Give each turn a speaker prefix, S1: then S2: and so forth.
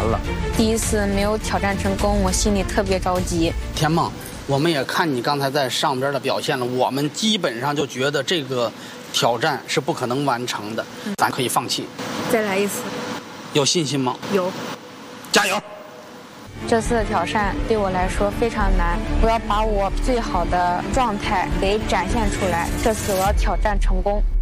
S1: 了。
S2: 第一次没有挑战成功，我心里特别着急。
S1: 田梦，我们也看你刚才在上边的表现了，我们基本上就觉得这个挑战是不可能完成的，咱可以放弃。
S2: 再来一次。
S1: 有信心吗？
S2: 有。
S1: 加油！
S2: 这次的挑战对我来说非常难，我要把我最好的状态给展现出来。这次我要挑战成功。